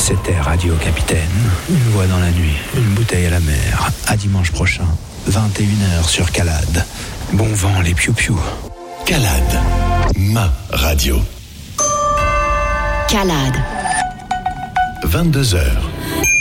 C'était Radio Capitaine. Une voix dans la nuit, une bouteille à la mer. À dimanche prochain, 21h sur Calade. Bon vent les piou-piou. Calade, ma radio. Calade. 22h.